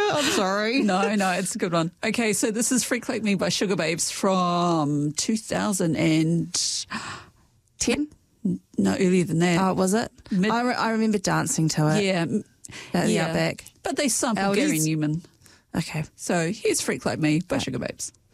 I'm sorry. No, it's a good one. Okay, so this is Freak Like Me by Sugar Babes from 2010. No, earlier than that. Oh, was it? I remember dancing to it. Yeah. At the Outback. But they sampled Oldies? Gary Newman. Okay. So here's Freak Like Me by Sugar Babes.